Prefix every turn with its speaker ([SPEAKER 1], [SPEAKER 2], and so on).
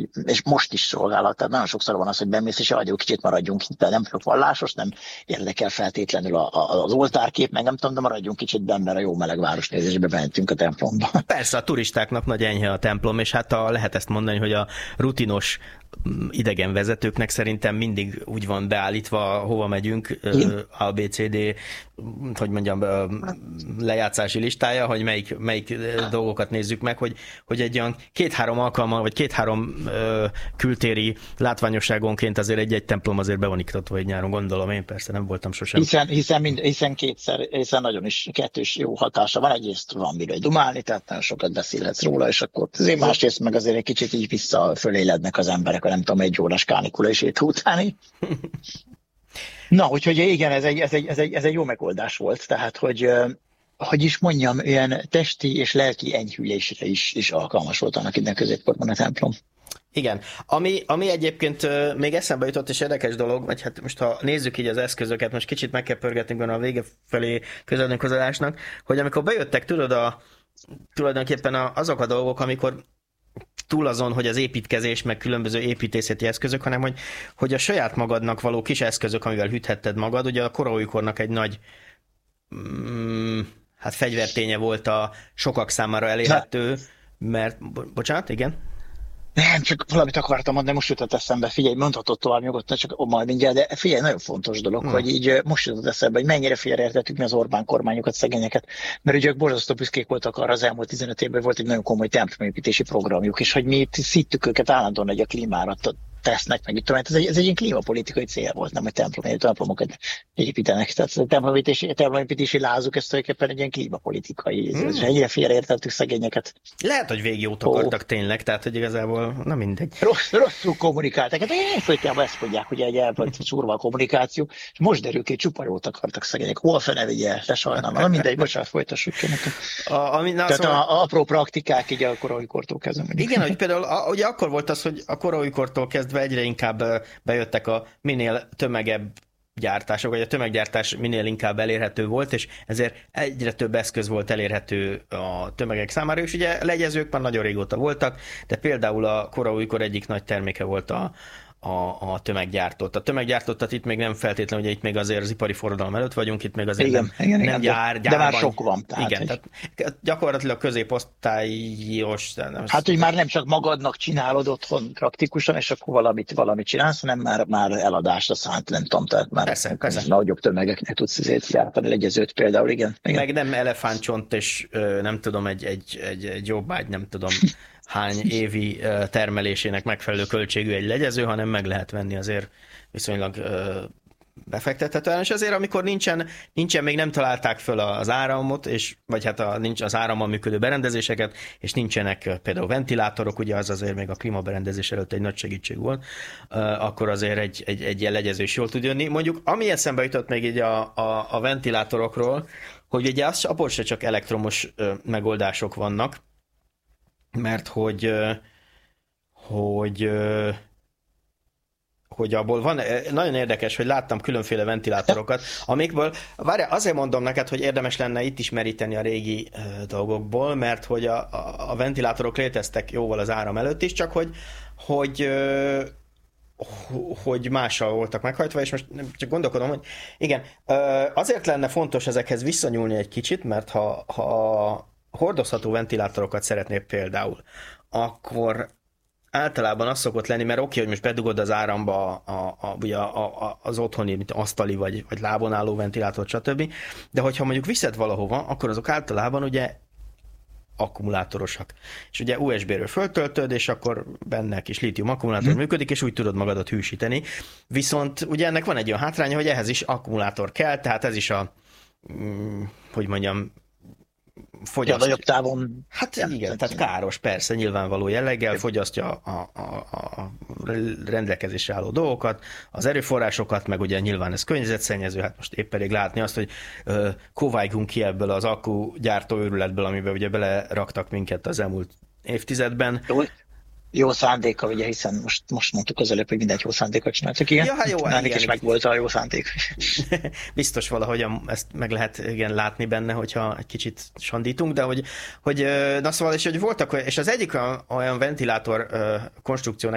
[SPEAKER 1] és most is szolgálat, tehát nagyon sokszor van az, hogy bemész, és hogy kicsit maradjunk itt, nem vagyok vallásos, nem érdekel feltétlenül az oltárkép, meg nem tudom, de maradjunk kicsit benn, mert a jó meleg városnézésbe bementünk a templomba.
[SPEAKER 2] Persze, a turistáknak nagy enyhe a templom, és hát lehet ezt mondani, hogy a rutinos idegen vezetőknek szerintem mindig úgy van beállítva, hova megyünk, ABCD, hogy mondjam, lejátszási listája, hogy melyik dolgokat nézzük meg, hogy egy olyan 2-3 alkalommal, vagy 2-3 kültéri látványosságonként azért egy templom azért be van iktatva egy nyáron, gondolom én, persze nem voltam sosem.
[SPEAKER 1] Hiszen kétszer, hiszen nagyon is kettős jó hatása van, egyrészt van miről dumálni, tehát nagyon sokat beszélhetsz róla, és akkor azért másrészt meg azért egy kicsit így visszafölélednek az emberek, nem tudom, egy órás kánikula és éjt utáni. Na, úgyhogy igen, ez egy jó megoldás volt, tehát, hogy is mondjam, ilyen testi és lelki enyhülésre is alkalmas volt annak innen középkorban a templom.
[SPEAKER 2] Igen. Ami egyébként még eszembe jutott, és érdekes dolog, vagy hát most ha nézzük így az eszközöket, most kicsit meg kell pörgetnünk benne a vége felé közelnünk az adásnak, hogy amikor bejöttek, tudod, tulajdonképpen azok a dolgok, amikor túl azon, hogy az építkezés, meg különböző építészeti eszközök, hanem hogy a saját magadnak való kis eszközök, amivel hűthetted magad. Ugye a koraújkornak egy nagy fegyverténye volt a sokak számára elérhető, mert... Bocsánat, igen?
[SPEAKER 1] Nem, csak valamit akartam mondani, most jutott eszembe, figyelj, mondhatod tovább nyugodtan, csak majd mindjárt, de figyelj, nagyon fontos dolog, hogy így most jutott eszembe, hogy mennyire félreértettük mi az Orbán kormányokat, szegényeket, mert ugye ők borzasztó büszkék voltak arra az elmúlt 15 évben, volt egy nagyon komoly templomépítési programjuk, és hogy mi itt szíttük őket állandóan, hogy a klímára tesznek, meg itt tudom, ez egy ilyen klímapolitikai cél volt, nem, hogy templomokat építenek. Tehát a templomépítési lázuk, ez tulajdonképpen egy ilyen klímapolitikai, és ennyire félreértettük szegényeket.
[SPEAKER 2] Lehet, hogy végjót akartak tényleg, tehát hogy igazából, na mindegy.
[SPEAKER 1] Rosszul kommunikáltak. Hát folytában ezt mondják, hogy egy el volt szúrva a kommunikáció, és most derül ki, csupa jót akartak szegények. Hol fene vigye, de sajnálom. Na mindegy, bocsánat, folytassuk ki. Tehát a apró praktikák így a koraújkortól kezdve.
[SPEAKER 2] Igen, hogy például ugye akkor volt az, hogy a koraújkortól kezdve egyre inkább bejöttek a minél tömegebb gyártások, vagy a tömeggyártás minél inkább elérhető volt, és ezért egyre több eszköz volt elérhető a tömegek számára, és ugye legyezők már nagyon régóta voltak, de például a koraújkor egyik nagy terméke volt a tömeggyártott. A tömeggyártottat itt még nem feltétlenül, ugye itt még azért az ipari forradalom előtt vagyunk, itt még azért nem gyárban.
[SPEAKER 1] De már sok van.
[SPEAKER 2] Tehát gyakorlatilag középosztályos.
[SPEAKER 1] Hát, hogy már nem csak magadnak csinálod otthon praktikusan, és akkor valamit csinálsz, hanem már eladásra szánt, nem tudom, tehát már
[SPEAKER 2] persze.
[SPEAKER 1] nagyobb tömegeknek tudsz ezért gyártani legyezőt például, igen.
[SPEAKER 2] Meg nem elefántcsont, és nem tudom, egy jobbágy, nem tudom hány évi termelésének megfelelő költségű egy legyező, hanem meg lehet venni azért viszonylag befektethetően, és azért amikor nincsen még nem találták föl az áramot, vagy hát nincs az árammal működő berendezéseket, és nincsenek például ventilátorok, ugye az azért még a klímaberendezés előtt egy nagy segítség volt, akkor azért egy ilyen legyező is jól tud jönni. Mondjuk, ami eszembe jutott még így a ventilátorokról, hogy ugye abból se csak elektromos megoldások vannak, mert hogy abból van, nagyon érdekes, hogy láttam különféle ventilátorokat, amikből, azért mondom neked, hogy érdemes lenne itt is meríteni a régi dolgokból, mert hogy a ventilátorok léteztek jóval az áram előtt is, csak hogy mással voltak meghajtva, és most csak gondolkodom, hogy igen, azért lenne fontos ezekhez visszanyúlni egy kicsit, mert ha hordozható ventilátorokat szeretnél például, akkor általában az szokott lenni, mert oké, hogy most bedugod az áramba az otthoni asztali vagy lábon álló ventilátort, stb. De hogyha mondjuk viszed valahova, akkor azok általában ugye akkumulátorosak. És ugye USB-ről föltöltöd, és akkor benne kis lítium akkumulátor működik, és úgy tudod magadat hűsíteni. Viszont ugye ennek van egy olyan hátránya, hogy ehhez is akkumulátor kell, tehát ez is hogy mondjam, fogyasztja.
[SPEAKER 1] Nagyobb távon.
[SPEAKER 2] Hát igen, tehát káros, persze, nyilvánvaló jelleggel fogyasztja a rendelkezésre álló dolgokat, az erőforrásokat, meg ugye nyilván ez környezetszennyező, hát most épp elég látni azt, hogy kováljunk ki ebből az akkugyártó őrületből, amiben ugye beleraktak minket az elmúlt évtizedben.
[SPEAKER 1] Jó szándéka, ugye, hiszen most mondtuk az előbb, hogy mindegy jó szándékot csináltak, igen.
[SPEAKER 2] Ja, hát jó,
[SPEAKER 1] nálunk is meg volt a jó szándék.
[SPEAKER 2] Biztos valahogy ezt meg lehet látni benne, hogyha egy kicsit sandítunk, de hogy na szóval, és hogy voltak, és az egyik olyan ventilátor konstrukció